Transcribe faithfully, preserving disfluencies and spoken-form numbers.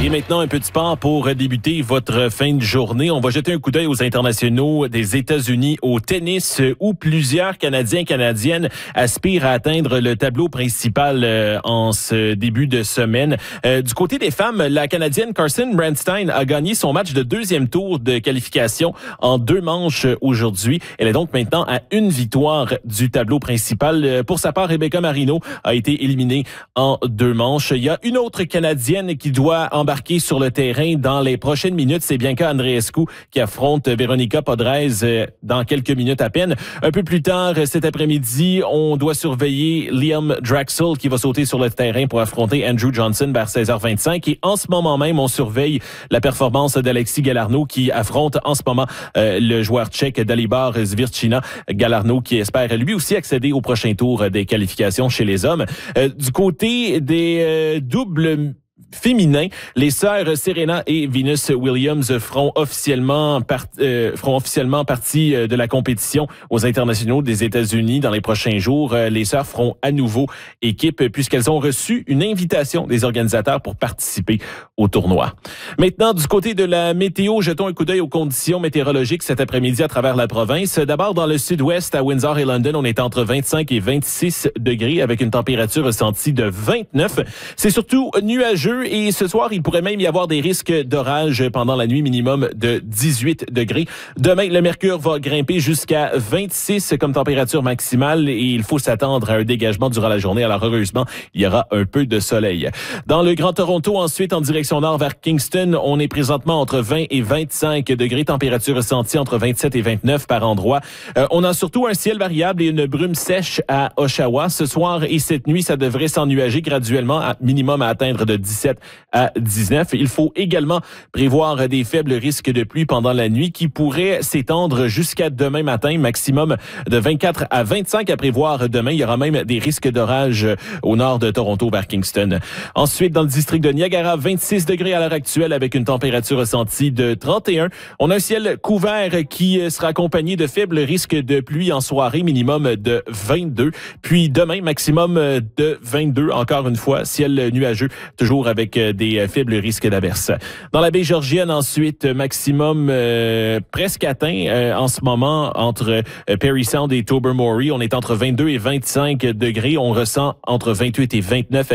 Et maintenant, un peu de sport pour débuter votre fin de journée. On va jeter un coup d'œil aux internationaux des États-Unis au tennis où plusieurs Canadiens et Canadiennes aspirent à atteindre le tableau principal euh, en ce début de semaine. Euh, du côté des femmes, la Canadienne Carson Brandstein a gagné son match de deuxième tour de qualification en deux manches aujourd'hui. Elle est donc maintenant à une victoire du tableau principal. Pour sa part, Rebecca Marino a été éliminée en deux manches. Il y a une autre Canadienne qui doit embarquer sur le terrain dans les prochaines minutes. C'est Bianca Andreescu qui affronte Veronica Podres dans quelques minutes à peine. Un peu plus tard cet après-midi, on doit surveiller Liam Draxl qui va sauter sur le terrain pour affronter Andrew Johnson vers seize heures vingt-cinq. Et en ce moment même, on surveille la performance d'Alexis Galarneau qui affronte en ce moment euh, le joueur tchèque Dalibor Zvierchina. Galarneau qui espère lui aussi accéder au prochain tour des qualifications chez les hommes. Euh, du côté des euh, doubles féminins, les sœurs Serena et Venus Williams feront officiellement part, euh, feront officiellement partie de la compétition aux internationaux des États-Unis dans les prochains jours. Les sœurs feront à nouveau équipe puisqu'elles ont reçu une invitation des organisateurs pour participer au tournoi. Maintenant, du côté de la météo, jetons un coup d'œil aux conditions météorologiques cet après-midi à travers la province. D'abord, dans le sud-ouest, à Windsor et London, on est entre vingt-cinq et vingt-six degrés avec une température ressentie de vingt-neuf. C'est surtout nuageux. Et ce soir, il pourrait même y avoir des risques d'orage pendant la nuit, minimum de dix-huit degrés. Demain, le mercure va grimper jusqu'à vingt-six comme température maximale et il faut s'attendre à un dégagement durant la journée. Alors heureusement, il y aura un peu de soleil. Dans le Grand Toronto, ensuite, en direction nord vers Kingston, on est présentement entre vingt et vingt-cinq degrés, température ressentie entre vingt-sept et vingt-neuf par endroit. Euh, on a surtout un ciel variable et une brume sèche à Oshawa. Ce soir et cette nuit, ça devrait s'ennuager graduellement, à minimum à atteindre de dix-sept à dix-neuf. Il faut également prévoir des faibles risques de pluie pendant la nuit qui pourraient s'étendre jusqu'à demain matin, maximum de vingt-quatre à vingt-cinq à prévoir demain. Il y aura même des risques d'orage au nord de Toronto vers Kingston. Ensuite, dans le district de Niagara, vingt-six degrés à l'heure actuelle avec une température ressentie de trente et un. On a un ciel couvert qui sera accompagné de faibles risques de pluie en soirée, minimum de vingt-deux. Puis demain, maximum de vingt-deux. Encore une fois, ciel nuageux, toujours avec avec des faibles risques d'averse. Dans la baie Georgienne, ensuite, maximum euh, presque atteint euh, en ce moment entre euh, Parry Sound et Tobermory. On est entre vingt-deux et vingt-cinq degrés. On ressent entre vingt-huit et vingt-neuf